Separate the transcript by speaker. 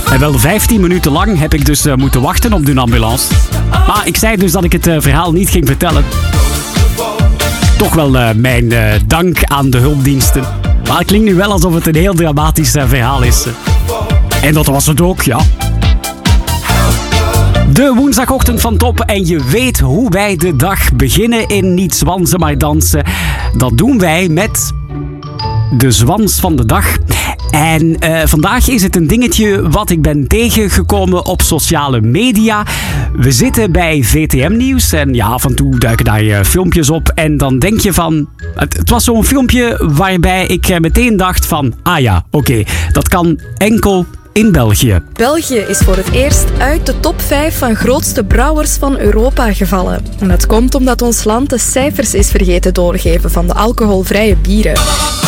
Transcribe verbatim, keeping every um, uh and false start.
Speaker 1: En wel vijftien minuten lang heb ik dus uh, moeten wachten op de ambulance. Maar ik zei dus dat ik het uh, verhaal niet ging vertellen. Toch wel uh, mijn uh, dank aan de hulpdiensten. Maar het klinkt nu wel alsof het een heel dramatisch uh, verhaal is. En dat was het ook, ja. De woensdagochtend van Top en je weet hoe wij de dag beginnen in Niet Zwansen maar Dansen. Dat doen wij met de zwans van de dag. En uh, vandaag is het een dingetje wat ik ben tegengekomen op sociale media. We zitten bij V T M Nieuws en ja, af en toe duiken daar uh, filmpjes op. En dan denk je van... Het, het was zo'n filmpje waarbij ik uh, meteen dacht van... Ah ja, oké, okay, dat kan enkel in België.
Speaker 2: België is voor het eerst uit de top vijf van grootste brouwers van Europa gevallen. En dat komt omdat ons land de cijfers is vergeten doorgeven van de alcoholvrije bieren.